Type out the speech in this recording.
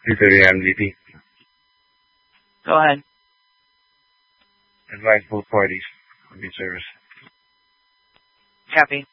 3:30 MDP. Go ahead. Advise both parties on good service. Copy.